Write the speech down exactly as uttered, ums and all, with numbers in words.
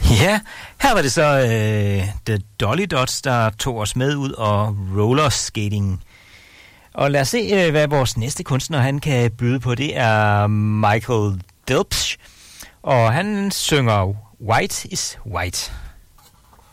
Ja, her var det så øh, The Dolly Dots, der tog os med ud og rollerskating. Og lad os se, øh, hvad vores næste kunstner han kan byde på. Det er Michael Delpsch, og han synger White is White.